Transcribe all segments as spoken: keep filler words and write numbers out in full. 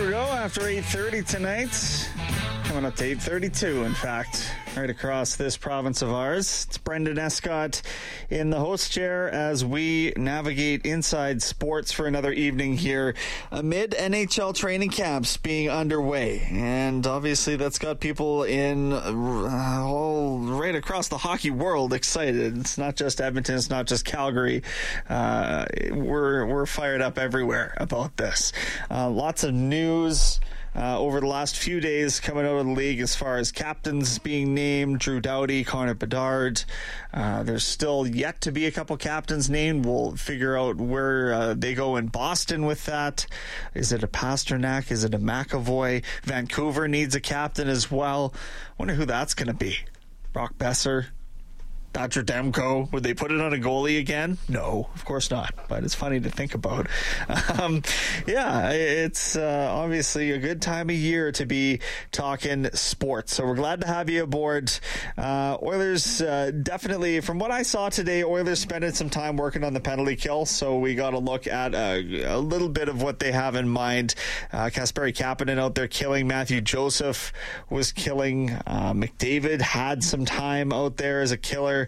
we go after eight thirty tonight. Coming up to eight thirty-two, in fact, right across this province of ours. It's Brendan Escott in the host chair as we navigate inside sports for another evening here amid N H L training camps being underway. And obviously that's got people in uh, all right across the hockey world excited. It's not just Edmonton, it's not just Calgary. Uh, we're, we're fired up everywhere about this. Uh, lots of news Uh, over the last few days coming out of the league as far as captains being named. Drew Doughty, Connor Bedard. Uh, there's still yet to be a couple captains named. We'll figure out where uh, they go in Boston with that. Is it a Pasternak? Is it a McAvoy? Vancouver needs a captain as well. Wonder who that's going to be. Brock Besser? Thatcher Demko, would they put it on a goalie again? No, of course not, but it's funny to think about. Um, yeah, it's uh, obviously a good time of year to be talking sports, so we're glad to have you aboard. Uh, Oilers, uh, definitely, from what I saw today, Oilers spending some time working on the penalty kill, so we got to look at a, a little bit of what they have in mind. Uh, Kasperi Kapanen out there killing, Matthew Joseph was killing, uh, McDavid had some time out there as a killer.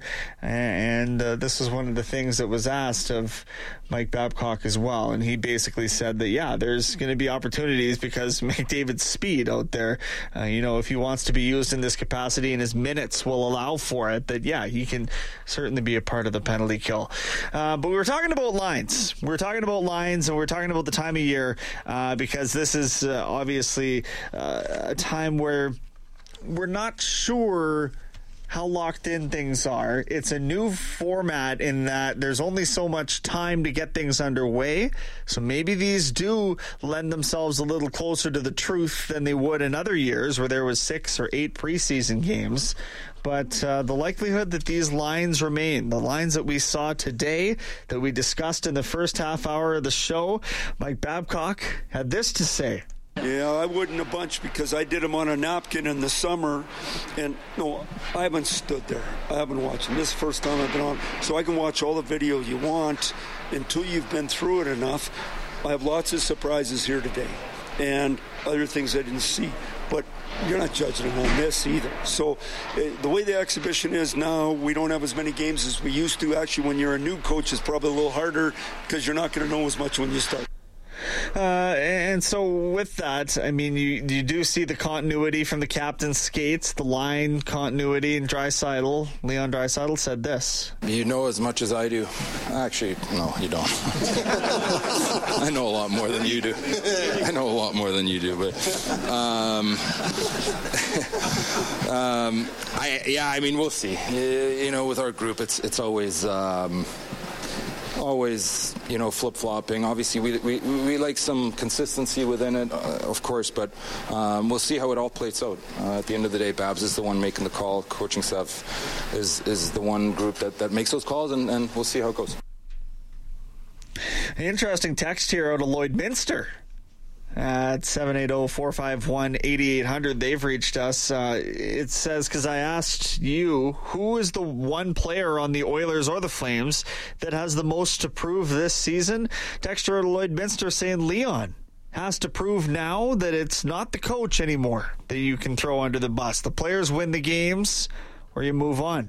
And uh, this was one of the things that was asked of Mike Babcock as well. And he basically said that, yeah, there's going to be opportunities because McDavid's speed out there, uh, you know, if he wants to be used in this capacity and his minutes will allow for it, that, yeah, he can certainly be a part of the penalty kill. Uh, but we were talking about lines. We were talking about lines and we were talking about the time of year uh, because this is uh, obviously uh, a time where we're not sure how locked in things are. It's a new format in that there's only so much time to get things underway. So maybe these do lend themselves a little closer to the truth than they would in other years where there was six or eight preseason games. But uh, the likelihood that these lines remain, the lines that we saw today, that we discussed in the first half hour of the show, Mike Babcock had this to say. Yeah, I wouldn't a bunch because I did them on a napkin in the summer. And no, I haven't stood there. I haven't watched them. This is the first time I've been on. So I can watch all the video you want until you've been through it enough. I have lots of surprises here today and other things I didn't see. But you're not judging on this either. So uh, the way the exhibition is now, we don't have as many games as we used to. Actually, when you're a new coach, it's probably a little harder because you're not going to know as much when you start. Uh, and so with that, I mean, you you do see the continuity from the captain's skates, the line continuity, and Draisaitl. Leon Draisaitl said this. You know as much as I do. Actually, no, you don't. I know a lot more than you do. I know a lot more than you do, but um, um, I yeah, I mean, we'll see. You know, with our group, it's it's always. Um, Always, you know, flip-flopping. Obviously, we we, we like some consistency within it, uh, of course, but um, we'll see how it all plays out. Uh, at the end of the day, Babs is the one making the call. Coaching staff is is the one group that, that makes those calls, and, and we'll see how it goes. An interesting text here out of Lloydminster. At seven eight zero, four five one, eight eight zero zero, they've reached us. Uh, it says, because I asked you, who is the one player on the Oilers or the Flames that has the most to prove this season? Texter at Lloydminster saying Leon has to prove now that it's not the coach anymore that you can throw under the bus. The players win the games or you move on.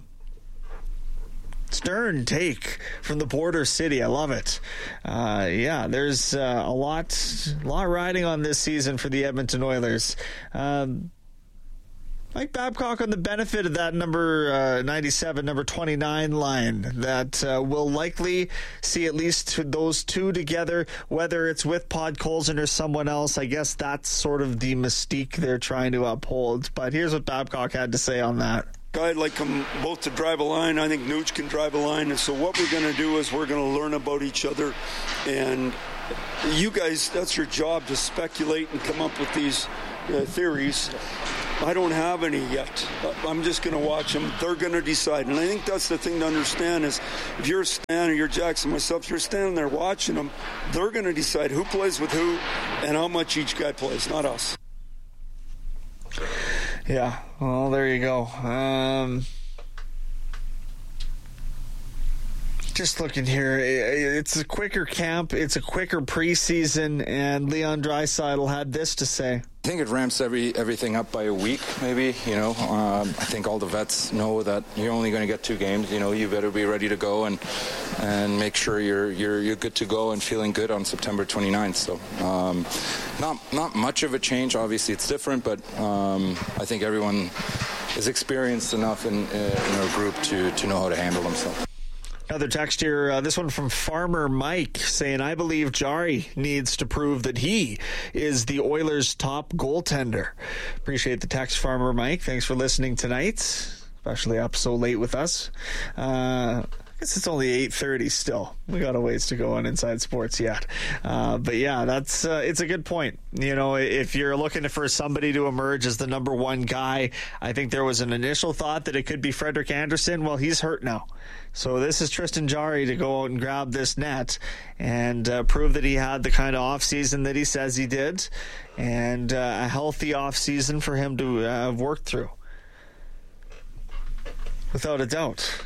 Stern take from the border city. I love it. Uh, yeah, there's uh, a lot, a lot riding on this season for the Edmonton Oilers. Um, Mike Babcock on the benefit of that number uh, ninety-seven, number twenty-nine line that uh, will likely see at least those two together, whether it's with Podkolzin or someone else. I guess that's sort of the mystique they're trying to uphold. But here's what Babcock had to say on that. I'd like them both to drive a line. I think Nuge can drive a line. And so what we're going to do is we're going to learn about each other. And you guys, that's your job, to speculate and come up with these uh, theories. I don't have any yet. I'm just going to watch them. They're going to decide. And I think that's the thing to understand is if you're Stan or you're Jackson, myself, if you're standing there watching them, they're going to decide who plays with who and how much each guy plays, not us. Yeah, well, there you go. Um, Just looking here, it's a quicker camp, it's a quicker preseason, and Leon Draisaitl had this to say. I think it ramps every everything up by a week, maybe. You know, um, I think all the vets know that you're only going to get two games. You know, you better be ready to go and and make sure you're you're you're good to go and feeling good on September twenty-ninth. So, um, not not much of a change. Obviously, it's different, but um, I think everyone is experienced enough in, in our group to to know how to handle themselves. Another text here, uh, this one from Farmer Mike, saying, I believe Jari needs to prove that he is the Oilers' top goaltender. Appreciate the text, Farmer Mike. Thanks for listening tonight, especially up so late with us. Uh, I guess it's only eight thirty still. We got a ways to go on Inside Sports yet. Uh, but yeah, that's uh, it's a good point. You know, if you're looking for somebody to emerge as the number one guy, I think there was an initial thought that it could be Frederik Andersen. Well, he's hurt now. So this is Tristan Jarry to go out and grab this net and uh, prove that he had the kind of offseason that he says he did, and uh, a healthy offseason for him to uh, have worked through. Without a doubt.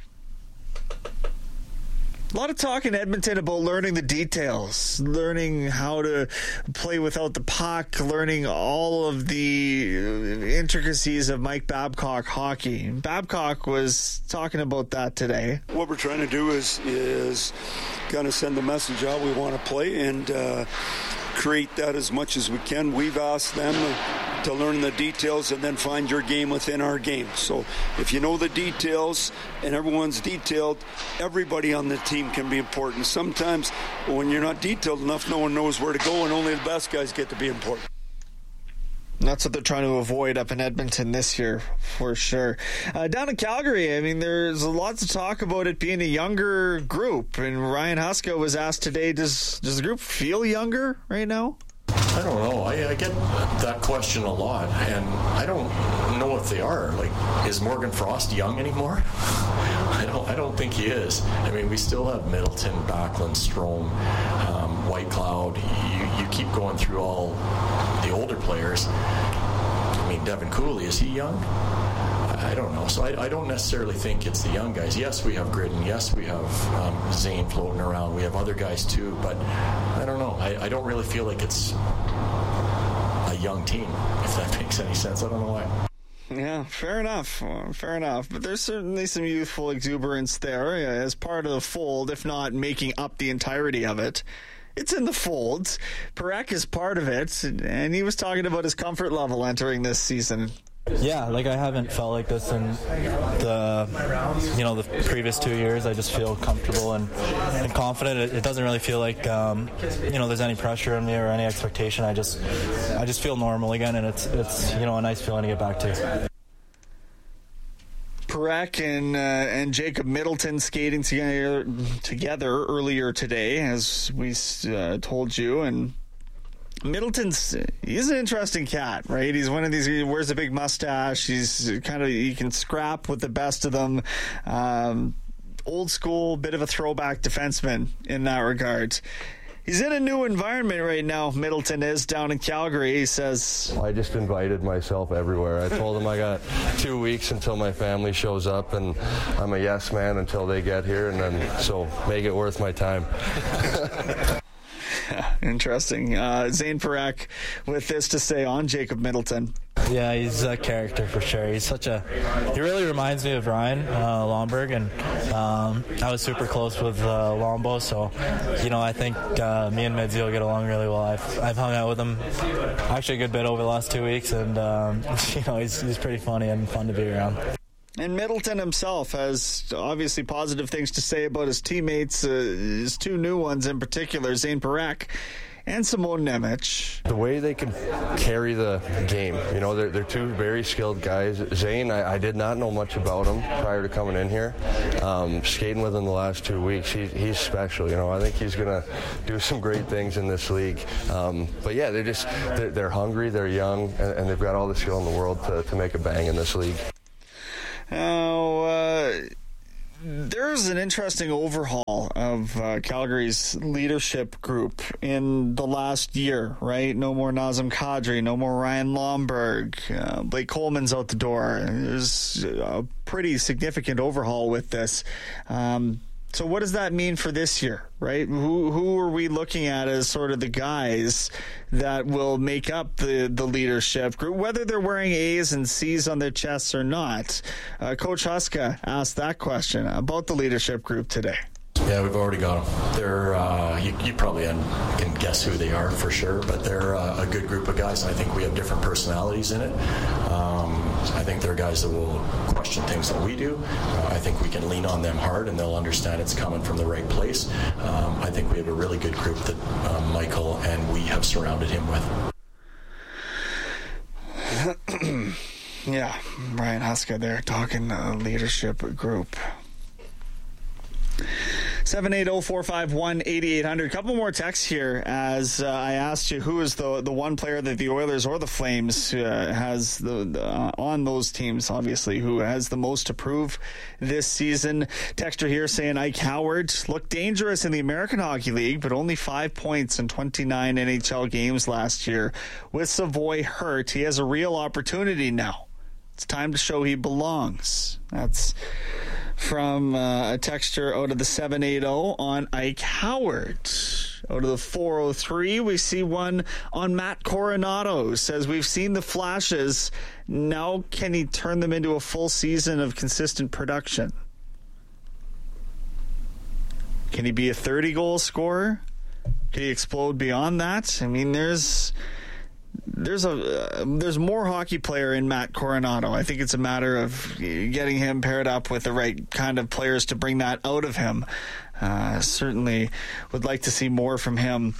A lot of talk in Edmonton about learning the details, learning how to play without the puck, learning all of the intricacies of Mike Babcock hockey. Babcock was talking about that today. What we're trying to do is is kind of send the message out we want to play and uh, create that as much as we can. We've asked them to learn the details and then find your game within our game. So if you know the details and everyone's detailed, everybody on the team can be important. Sometimes when you're not detailed enough, no one knows where to go, and only the best guys get to be important. And that's what they're trying to avoid up in Edmonton this year, for sure. Uh, down in Calgary, I mean, there's lots of talk about it being a younger group. And Ryan Huska was asked today, does, does the group feel younger right now? I don't know. I, I get that question a lot, and I don't know if they are. Like, is Morgan Frost young anymore? I don't. I don't think he is. I mean, we still have Middleton, Backlund, Strome, um, White Cloud. You, you keep going through all the older players. I mean, Devin Cooley, is he young? I don't know. So I, I don't necessarily think it's the young guys. Yes, we have Gridden. Yes, we have um, Zane floating around. We have other guys too. But I don't know. I, I don't really feel like it's a young team, if that makes any sense. I don't know why. Yeah, fair enough. Fair enough. But there's certainly some youthful exuberance there as part of the fold, if not making up the entirety of it. It's in the folds. Parekh is part of it, and he was talking about his comfort level entering this season. Yeah, like I haven't felt like this in the, you know, the previous two years. I just feel comfortable and, and confident. It, it doesn't really feel like, um, you know, there's any pressure on me or any expectation. I just, I just feel normal again, and it's, it's, you know, a nice feeling to get back to. Parekh and uh, and Jacob Middleton skating together together earlier today, as we uh, told you, and. Middleton's, he's an interesting cat, right? He's one of these, he wears a big mustache. He's kind of, he can scrap with the best of them. Um, old school, bit of a throwback defenseman in that regard. He's in a new environment right now, Middleton is, down in Calgary. He says, I just invited myself everywhere. I told him I got two weeks until my family shows up, and I'm a yes man until they get here, and then, so make it worth my time. Interesting. Uh, Zane Parekh with this to say on Jacob Middleton. Yeah, he's a character for sure. He's such a, he really reminds me of Ryan uh, Lomberg, and um, I was super close with uh, Lombo, so, you know, I think uh, me and Medzi will get along really well. I've, I've hung out with him actually a good bit over the last two weeks, and, um, you know, he's, he's pretty funny and fun to be around. And Middleton himself has obviously positive things to say about his teammates, uh, his two new ones in particular, Zane Parekh and Simon Nemec. The way they can carry the game, you know, they're, they're two very skilled guys. Zane, I, I did not know much about him prior to coming in here. Um, skating with him the last two weeks, he, he's special, you know. I think he's going to do some great things in this league. Um, but yeah, they're just, they're, they're hungry, they're young, and, and they've got all the skill in the world to, to make a bang in this league. Now, uh, there's an interesting overhaul of uh, Calgary's leadership group in the last year, right? No more Nazem Kadri, no more Ryan Lomberg. Uh, Blake Coleman's out the door. There's a pretty significant overhaul with this. Um, So what does that mean for this year, right? Who who are we looking at as sort of the guys that will make up the, the leadership group, whether they're wearing A's and C's on their chests or not? Uh, Coach Huska asked that question about the leadership group today. Yeah, we've already got them. They're, uh, you, you probably can guess who they are for sure, but they're uh, a good group of guys, and I think we have different personalities in it. Um, I think they're guys that will question things that we do. Uh, I think we can lean on them hard, and they'll understand it's coming from the right place. Um, I think we have a really good group that uh, Michael and we have surrounded him with. Yeah, Brian Huska there talking uh, leadership group. seven eight zero, four five one, eight eight hundred. A couple more texts here as uh, I asked you who is the the one player that the Oilers or the Flames uh, has the, the uh, on those teams, obviously, who has the most to prove this season. Texter here saying Ike Howard looked dangerous in the American Hockey League, but only five points in twenty-nine N H L games last year. With Savoy hurt, he has a real opportunity now. It's time to show he belongs. That's from uh, a texture out of the seven eighty on Ike Howard. Out of the four oh three, we see one on Matt Coronado. Says, we've seen the flashes. Now can he turn them into a full season of consistent production? Can he be a thirty-goal scorer? Can he explode beyond that? I mean, there's... There's a uh, there's more hockey player in Matt Coronado. I think it's a matter of getting him paired up with the right kind of players to bring that out of him. Uh, certainly would like to see more from him.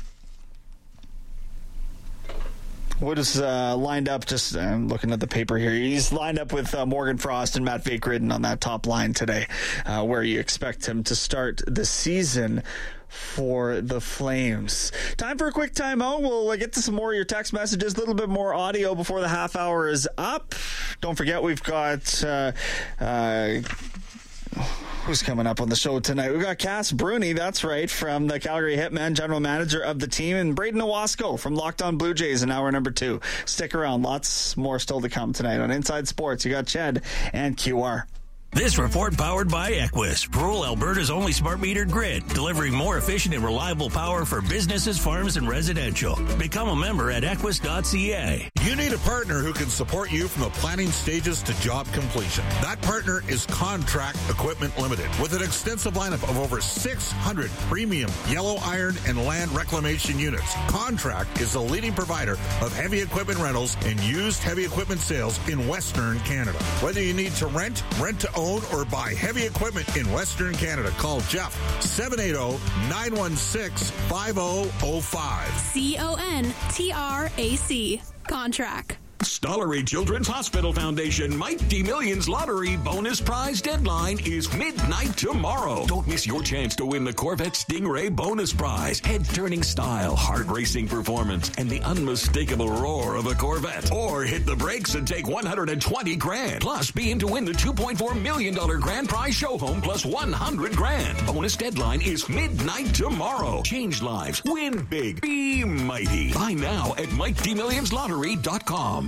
Wood is uh, lined up, just I'm looking at the paper here. He's lined up with uh, Morgan Frost and Matt Vakridden on that top line today, uh, where you expect him to start the season for the Flames. Time for a quick timeout. We'll uh, get to some more of your text messages, a little bit more audio before the half hour is up. Don't forget, we've got uh, uh, who's coming up on the show tonight? We've got Cass Bruni, that's right, from the Calgary Hitmen, general manager of the team, and Braden Owasco from Locked On Blue Jays in hour number two. Stick around. Lots more still to come tonight on Inside Sports. You got Ched and Q R. This report powered by Equus, rural Alberta's only smart metered grid, delivering more efficient and reliable power for businesses, farms, and residential. Become a member at equus dot c a. You need a partner who can support you from the planning stages to job completion. That partner is Contract Equipment Limited, with an extensive lineup of over six hundred premium yellow iron and land reclamation units. Contract is the leading provider of heavy equipment rentals and used heavy equipment sales in Western Canada. Whether you need to rent, rent to own, or buy heavy equipment in Western Canada, call Jeff, seven eight zero, nine one six, five zero zero five. C O N T R A C. Contract. Stollery Children's Hospital Foundation Mighty Millions Lottery bonus prize deadline is midnight tomorrow. Don't miss your chance to win the Corvette Stingray bonus prize. Head-turning style, heart-racing performance, and the unmistakable roar of a Corvette. Or hit the brakes and take one hundred twenty grand. Plus, be in to win the two point four million dollars grand prize show home plus one hundred grand. Bonus deadline is midnight tomorrow. Change lives. Win big. Be mighty. Buy now at mighty millions lottery dot com.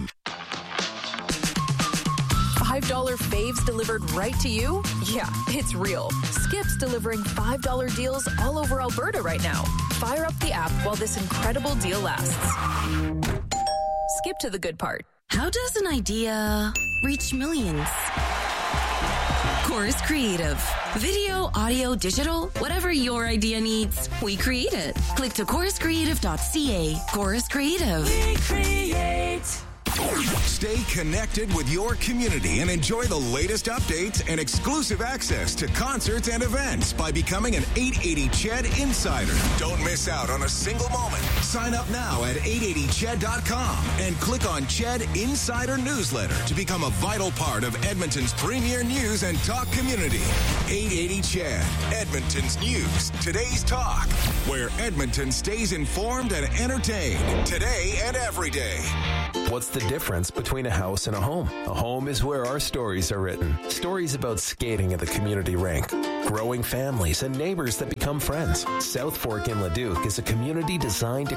five dollar faves delivered right to you? Yeah, it's real. Skip's delivering five dollar deals all over Alberta right now. Fire up the app while this incredible deal lasts. Skip to the good part. How does an idea reach millions? Chorus Creative. Video, audio, digital, whatever your idea needs, we create it. Click to chorus creative dot c a. Chorus Creative. We create. Stay connected with your community and enjoy the latest updates and exclusive access to concerts and events by becoming an eight eighty C H E D Insider. Don't miss out on a single moment. Sign up now at eight eighty C H E D dot com and click on C H E D Insider Newsletter to become a vital part of Edmonton's premier news and talk community. eight eighty C H E D, Edmonton's news, today's talk, where Edmonton stays informed and entertained today and every day. What's the difference between a house and a home? A home is where our stories are written. Stories about skating at the community rink, growing families, and neighbors that become friends. South Fork in Leduc is a community designed to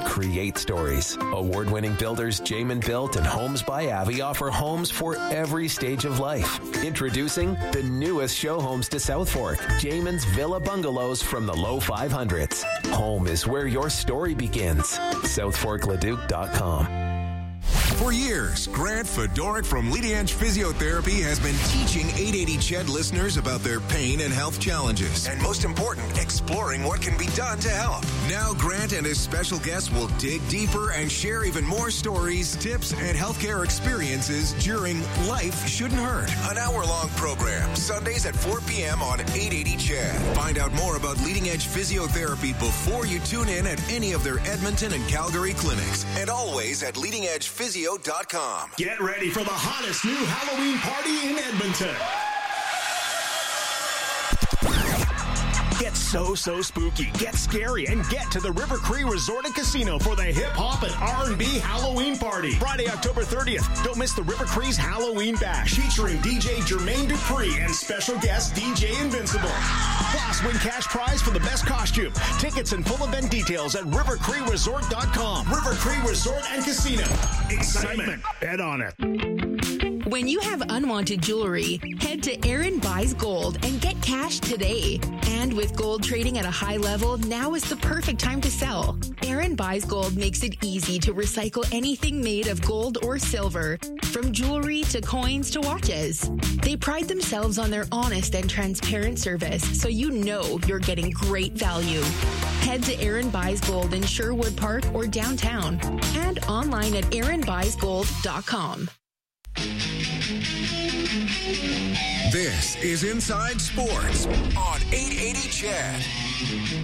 create stories. Award-winning builders Jamin Built and Homes by Avi offer homes for every stage of life. Introducing the newest show homes to South Fork, Jamin's Villa Bungalows from the low five hundreds. Home is where your story begins. south fork leduc dot com. For years, Grant Fedoruk from Leading Edge Physiotherapy has been teaching eight eighty C H E D listeners about their pain and health challenges. And most important, exploring what can be done to help. Now Grant and his special guests will dig deeper and share even more stories, tips, and healthcare experiences during Life Shouldn't Hurt, an hour-long program, Sundays at four p.m. on eight eighty C H E D. Find out more about Leading Edge Physiotherapy before you tune in at any of their Edmonton and Calgary clinics. And always at leading edge physio dot com. Get ready for the hottest new Halloween party in Edmonton. Get so, so spooky, get scary, and get to the River Cree Resort and Casino for the hip-hop and R and B Halloween party. Friday, October thirtieth. Don't miss the River Cree's Halloween Bash, featuring D J Jermaine Dupree and special guest D J Invincible. Plus, win cash prize for the best costume. Tickets and full event details at river cree resort dot com. River Cree Resort and Casino. Excitement. Bet on it. When you have unwanted jewelry, head to Aaron Buys Gold and get cash today. And with gold trading at a high level, now is the perfect time to sell. Aaron Buys Gold makes it easy to recycle anything made of gold or silver, from jewelry to coins to watches. They pride themselves on their honest and transparent service, so you know you're getting great value. Head to Aaron Buys Gold in Sherwood Park or downtown, and online at aaron buys gold dot com. This is Inside Sports on eight eighty C H E D.